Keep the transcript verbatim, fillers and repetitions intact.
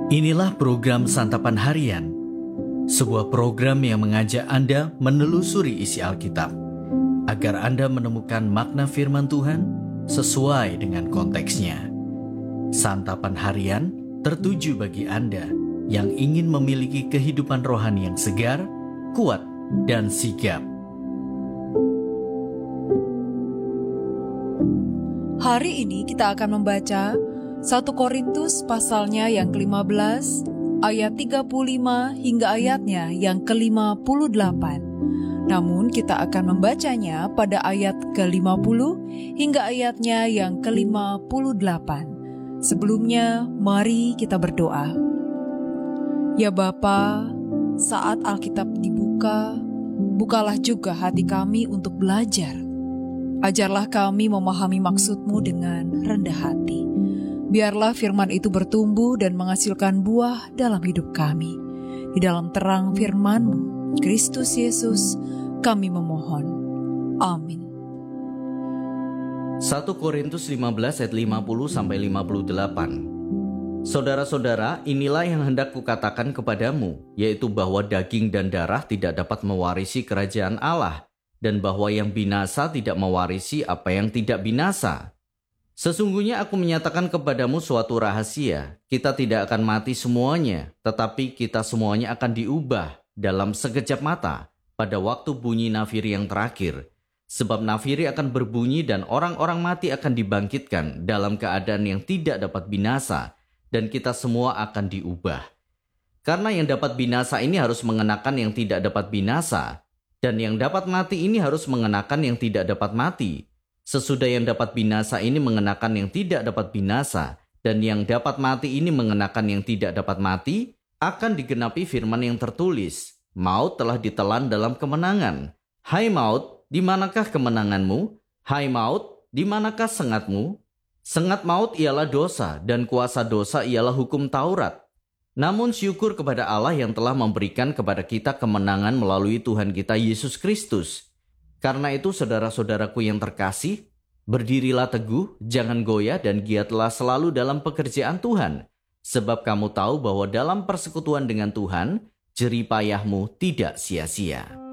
Inilah program Santapan Harian, sebuah program yang mengajak Anda menelusuri isi Alkitab, agar Anda menemukan makna firman Tuhan sesuai dengan konteksnya. Santapan Harian tertuju bagi Anda yang ingin memiliki kehidupan rohani yang segar, kuat, dan sigap. Hari ini kita akan membaca satu Korintus pasalnya yang kelima belas, ayat tiga puluh lima hingga ayatnya yang kelima puluh delapan. Namun kita akan membacanya pada ayat kelima puluh hingga ayatnya yang kelima puluh delapan. Sebelumnya, mari kita berdoa. Ya Bapa, saat Alkitab dibuka, bukalah juga hati kami untuk belajar. Ajarlah kami memahami maksud-Mu dengan rendah hati. Biarlah firman itu bertumbuh dan menghasilkan buah dalam hidup kami. Di dalam terang firman-Mu, Kristus Yesus, kami memohon. Amin. satu Korintus lima belas ayat lima puluh sampai lima puluh delapan. Saudara-saudara, inilah yang hendak kukatakan kepadamu, yaitu bahwa daging dan darah tidak dapat mewarisi kerajaan Allah, dan bahwa yang binasa tidak mewarisi apa yang tidak binasa. Sesungguhnya aku menyatakan kepadamu suatu rahasia, kita tidak akan mati semuanya, tetapi kita semuanya akan diubah dalam sekejap mata pada waktu bunyi nafiri yang terakhir. Sebab nafiri akan berbunyi dan orang-orang mati akan dibangkitkan dalam keadaan yang tidak dapat binasa, dan kita semua akan diubah. Karena yang dapat binasa ini harus mengenakan yang tidak dapat binasa, dan yang dapat mati ini harus mengenakan yang tidak dapat mati. Sesudah yang dapat binasa ini mengenakan yang tidak dapat binasa, dan yang dapat mati ini mengenakan yang tidak dapat mati, akan digenapi firman yang tertulis, maut telah ditelan dalam kemenangan. Hai maut, di manakah kemenanganmu? Hai maut, di manakah sengatmu? Sengat maut ialah dosa, dan kuasa dosa ialah hukum Taurat. Namun syukur kepada Allah yang telah memberikan kepada kita kemenangan melalui Tuhan kita Yesus Kristus. Karena itu saudara-saudaraku yang terkasih, berdirilah teguh, jangan goyah dan giatlah selalu dalam pekerjaan Tuhan. Sebab kamu tahu bahwa dalam persekutuan dengan Tuhan, jerih payahmu tidak sia-sia.